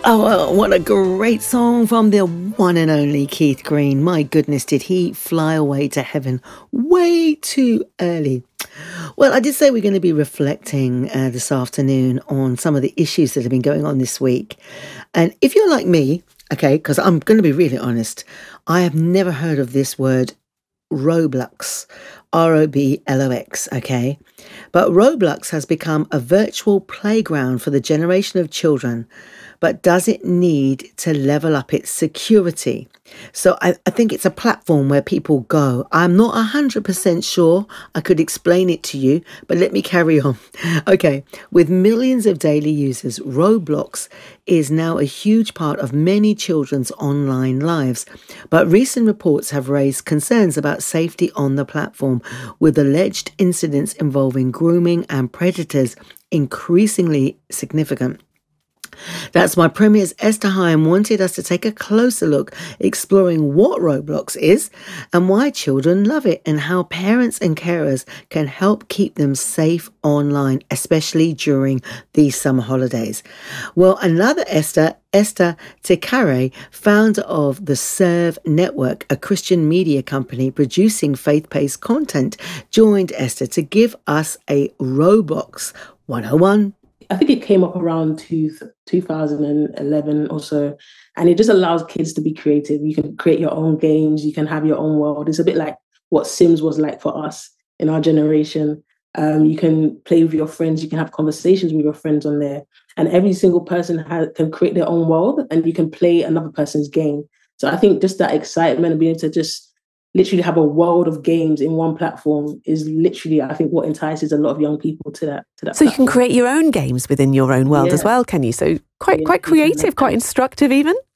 Oh, what a great song from the one and only Keith Green. My goodness, did he fly away to heaven way too early. Well, I did say we're going to be reflecting this afternoon on some of the issues that have been going on this week. And if you're like me, okay, because I'm going to be really honest, I have never heard of this word Roblox, Roblox, okay? But Roblox has become a virtual playground for the generation of children, but does it need to level up its security? So I think it's a platform where people go. I'm not 100% sure I could explain it to you, but let me carry on. Okay, with millions of daily users, Roblox is now a huge part of many children's online lives. But recent reports have raised concerns about safety on the platform, with alleged incidents involving grooming and predators increasingly significant. That's why Premier's Esther Heim wanted us to take a closer look, exploring what Roblox is and why children love it, and how parents and carers can help keep them safe online, especially during these summer holidays. Well, another Esther Tekare, founder of the Serve Network, a Christian media company producing faith-based content, joined Esther to give us a Roblox 101. I think it came up around 2011 or so, and it just allows kids to be creative. You can create your own games, you can have your own world. It's a bit like what Sims was like for us in our generation. You can play with your friends, you can have conversations with your friends on there, and every single person can create their own world, and you can play another person's game. So I think just that excitement and being able to just literally have a world of games in one platform is literally, I think, what entices a lot of young people to that. So platform. You can create your own games within your own world as well, can you? So quite creative, quite instructive even.